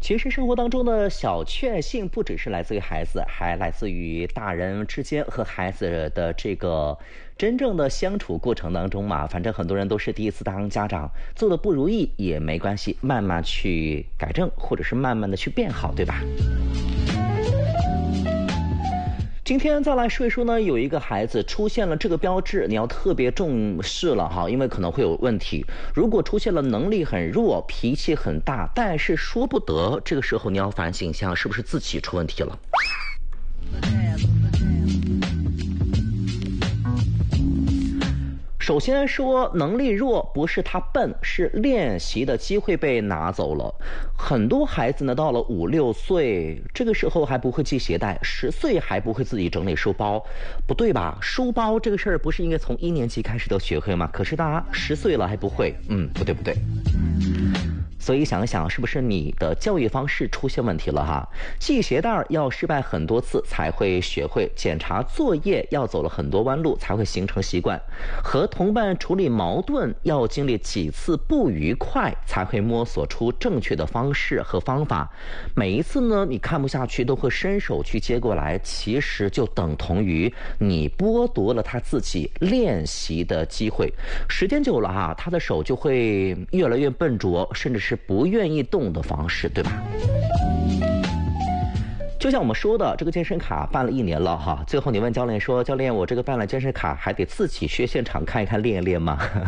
其实生活当中的小确幸不只是来自于孩子，还来自于大人之间和孩子的这个真正的相处过程当中嘛。反正很多人都是第一次当家长，做的不如意也没关系，慢慢去改正，或者是慢慢的去变好，对吧？今天再来说一说呢，有一个孩子出现了这个标志，你要特别重视了哈，因为可能会有问题。如果出现了能力很弱、脾气很大，但是说不得，这个时候你要反省一下，是不是自己出问题了？首先说能力弱不是他笨，是练习的机会被拿走了。很多孩子呢，到了5、6岁，这个时候还不会系鞋带，10岁还不会自己整理书包，不对吧？书包这个事儿不是应该从1年级开始都学会吗？可是大家10岁了还不会，不对不对。所以想一想，是不是你的教育方式出现问题了哈？系鞋带要失败很多次才会学会，检查作业要走了很多弯路才会形成习惯，和同伴处理矛盾要经历几次不愉快才会摸索出正确的方式和方法。每一次呢，你看不下去都会伸手去接过来，其实就等同于你剥夺了他自己练习的机会。时间久了哈，他的手就会越来越笨拙，甚至是不愿意动的方式，对吧？就像我们说的，这个健身卡办了1年了哈，最后你问教练说，教练我这个办了健身卡还得自己去现场看一看练一练吗？